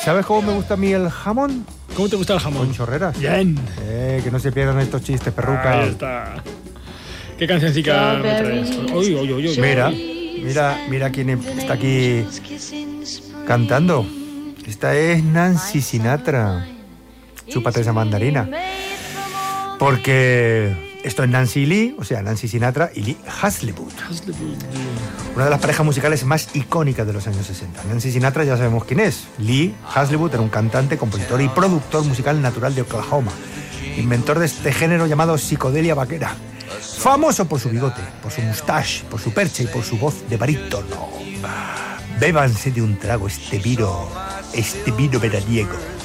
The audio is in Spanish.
sabes cómo me gusta a mí el jamón? ¿Cómo te gusta el jamón? Con chorreras. Bien. Que no se pierdan estos chistes, perruca. Ahí está. ¿Qué cancioncica me traes? Uy. Mira quién está aquí cantando. Esta es Nancy Sinatra. Chúpate esa mandarina. Porque esto es Nancy Lee, o sea, Nancy Sinatra y Lee Hazlewood. Una de las parejas musicales más icónicas de los años 60. Nancy Sinatra ya sabemos quién es. Lee Hazlewood era un cantante, compositor y productor musical natural de Oklahoma. Inventor de este género llamado psicodelia vaquera. Famoso por su bigote, por su mustache, por su percha y por su voz de barítono. Bébanse de un trago este vino veraniego.